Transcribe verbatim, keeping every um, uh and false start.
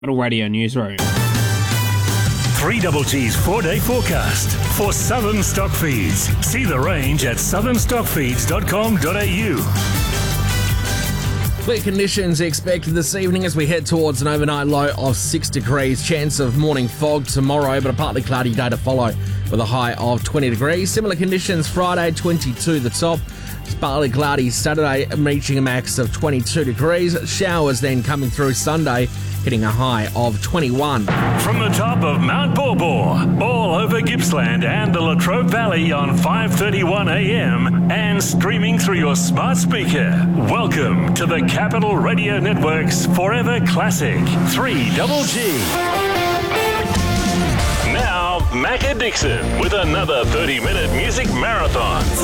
Capital Radio Newsroom. three Double G's four-day forecast for Southern Stockfeeds. See the range at southern stockfeeds dot com dot a u. Clear conditions expected this evening as we head towards an overnight low of six degrees. Chance of morning fog tomorrow, but a partly cloudy day to follow with a high of twenty degrees. Similar conditions Friday, twenty-two the top. It's partly cloudy Saturday, reaching a max of twenty-two degrees. Showers then coming through Sunday, hitting a high of twenty-one. From the top of Mount Borbor, all over Gippsland and the Latrobe Valley on five thirty-one a m and streaming through your smart speaker. Welcome to the Capital Radio Network's Forever Classic three Double G. Now, Macca Dixon with another thirty-minute music marathon.